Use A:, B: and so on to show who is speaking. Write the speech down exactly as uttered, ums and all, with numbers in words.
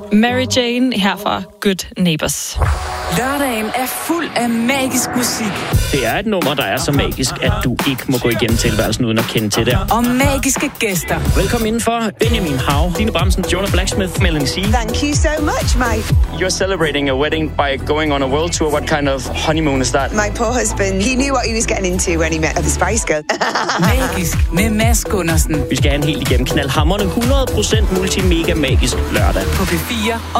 A: Mary Jane her fra Good Neighbors.
B: Lørdagen er fuld af magisk musik.
C: Det er et nummer, der er så magisk, at du ikke må gå igennem tilværelsen uden at kende til det.
B: Og magiske gæster.
C: Velkommen indenfor. Benjamin Hav, Line Bramsen, Jonah Blacksmith, Melanie C.
D: Thank you so much, mate.
E: You're celebrating a wedding by going on a world tour. What kind of honeymoon is that?
D: My poor husband, he knew what he was getting into when he met the Spice Girl.
B: Magisk med Mads Gundersen.
C: Vi skal have en helt igennem knaldhamrende hundrede procent multimega magisk lørdag.
B: På P fire